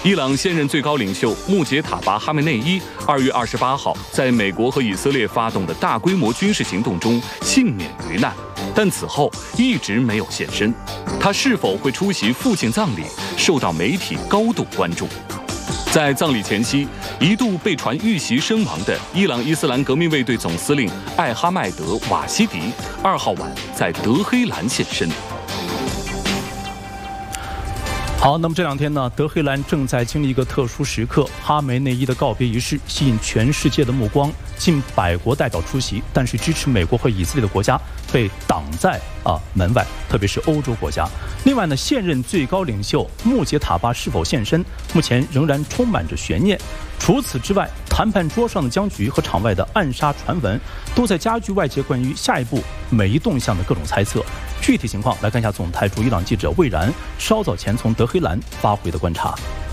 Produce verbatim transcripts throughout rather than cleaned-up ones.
伊朗现任最高领袖穆杰塔巴·哈梅内伊二月二十八号在美国和以色列发动的大规模军事行动中幸免于难，但此后一直没有现身。他是否会出席父亲葬礼，受到媒体高度关注。在葬礼前夕，一度被传遇袭身亡的伊朗伊斯兰革命卫队总司令艾哈迈德·瓦西迪，二号晚在德黑兰现身。 好，那么这两天呢，德黑兰正在经历一个特殊时刻，哈梅内伊的告别仪式吸引全世界的目光，近百国代表出席，但是支持美国和以色列的国家被挡在啊门外，特别是欧洲国家。另外呢，现任最高领袖穆杰塔巴是否现身，目前仍然充满着悬念。除此之外，谈判桌上的僵局和场外的暗杀传闻，都在加剧外界关于下一步美伊动向的各种猜测。具体情况来看一下总台驻伊朗记者魏然稍早前从德黑兰发回的观察。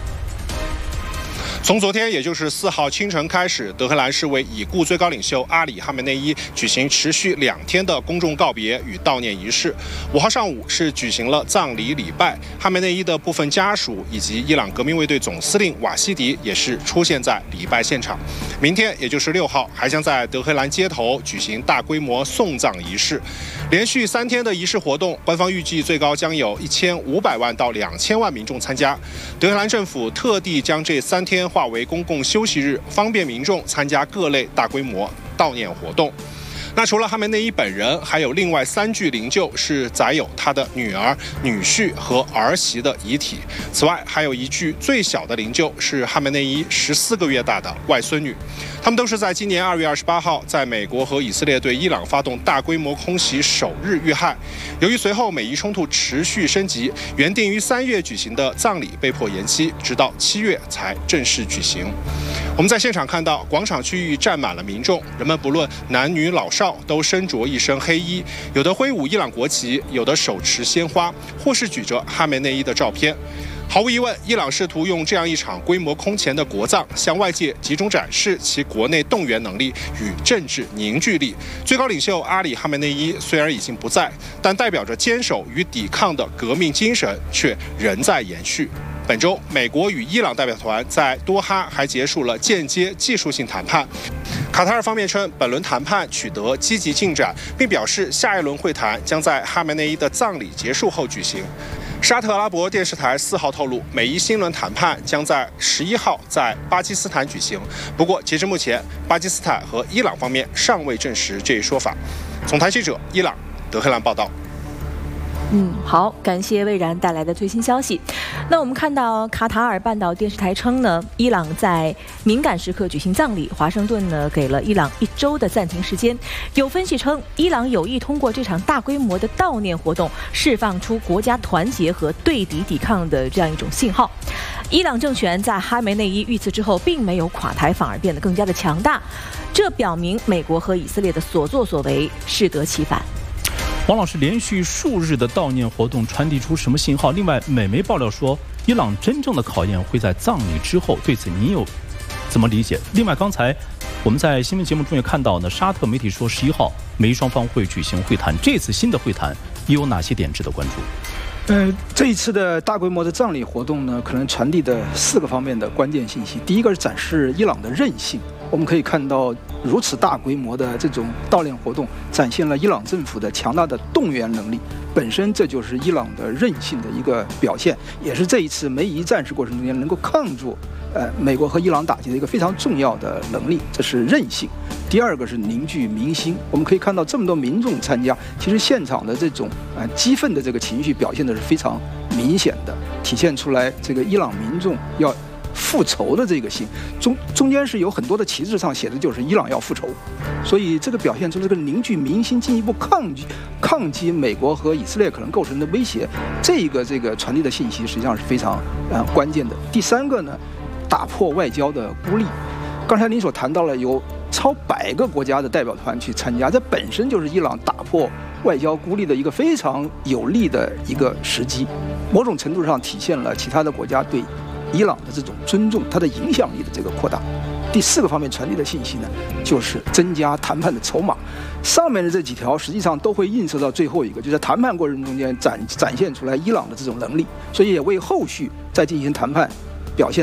从昨天，也就是四号清晨开始，德黑兰是为已故最高领袖阿里·哈梅内伊举行持续两天的公众告别与悼念仪式。五号上午是举行了葬礼礼拜，哈梅内伊的部分家属以及伊朗革命卫队总司令瓦西迪也是出现在礼拜现场。明天，也就是六号，还将在德黑兰街头举行大规模送葬仪式。连续三天的仪式活动，官方预计最高将有一千五百万到两千万民众参加。德黑兰政府特地将这三天划为公共休息日，方便民众参加各类大规模悼念活动。那除了哈梅内伊本人，还有另外三具灵柩是载有他的女儿、女婿和儿媳的遗体。此外，还有一具最小的灵柩是哈梅内伊十四个月大的外孙女。他们都是在今年二月二十八号，在美国和以色列对伊朗发动大规模空袭首日遇害。由于随后美伊冲突持续升级，原定于三月举行的葬礼被迫延期，直到七月才正式举行。我们在现场看到，广场区域站满了民众，人们不论男女老少，都身着一身黑衣，有的挥舞伊朗国旗，有的手持鲜花，或是举着哈梅内伊的照片。毫无疑问，伊朗试图用这样一场规模空前的国葬，向外界集中展示其国内动员能力与政治凝聚力。最高领袖阿里·哈梅内伊虽然已经不在，但代表着坚守与抵抗的革命精神却仍在延续。本周，美国与伊朗代表团在多哈还结束了间接技术性谈判。卡塔尔方面称，本轮谈判取得积极进展，并表示下一轮会谈将在哈梅内伊的葬礼结束后举行。沙特阿拉伯电视台四号透露，美伊新轮谈判将在十一号在巴基斯坦举行。不过，截至目前，巴基斯坦和伊朗方面尚未证实这一说法。总台记者伊朗德黑兰报道。 嗯，好，感谢魏然带来的最新消息。那我们看到卡塔尔半岛电视台称呢，伊朗在敏感时刻举行葬礼，华盛顿呢给了伊朗一周的暂停时间。有分析称，伊朗有意通过这场大规模的悼念活动，释放出国家团结和对敌抵抗的这样一种信号。伊朗政权在哈梅内伊遇刺之后，并没有垮台，反而变得更加的强大，这表明美国和以色列的所作所为适得其反。 王老师，连续数日的悼念活动传递出什么信号？另外，美媒爆料说，伊朗真正的考验会在葬礼之后，对此您有怎么理解？另外，刚才我们在新闻节目中也看到呢，沙特媒体说十一号美伊双方会举行会谈，这次新的会谈又有哪些点值得关注？ 呃，这一次的大规模的葬礼活动呢，可能传递的四个方面的关键信息。第一个是展示伊朗的韧性，我们可以看到如此大规模的这种悼念活动，展现了伊朗政府的强大的动员能力。本身这就是伊朗的韧性的一个表现，也是这一次美伊战事过程中间能够抗住呃美国和伊朗打击的一个非常重要的能力，这是韧性。第二个是凝聚民心，我们可以看到这么多民众参加，其实现场的这种呃激愤的这个情绪表现的是非常明显的，体现出来这个伊朗民众要复仇的这个心，中中间是有很多的旗帜上写的就是伊朗要复仇，所以这个表现出这个凝聚民心，进一步抗击抗击美国和以色列可能构成的威胁，这个这个传递的信息实际上是非常呃关键的。第三个呢，打破外交的孤立。刚才您所谈到了有超百个国家的代表团去参加，这本身就是伊朗打破外交孤立的一个非常有利的一个时机，某种程度上体现了其他的国家对伊朗的这种尊重，它的影响力的这个扩大。第四个方面传递的信息呢，就是增加谈判的筹码。上面的这几条实际上都会映射到最后一个，就在谈判过程中间展展现出来伊朗的这种能力，所以也为后续再进行谈判表现